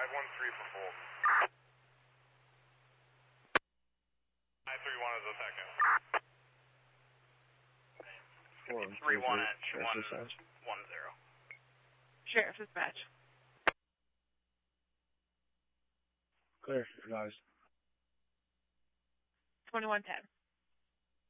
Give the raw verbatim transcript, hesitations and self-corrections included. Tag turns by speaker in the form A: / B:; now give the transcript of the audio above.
A: five one three for full. nine three one is the second.
B: three one at one one zero.
C: Sheriff dispatch.
D: Clear, guys.
C: twenty-one ten.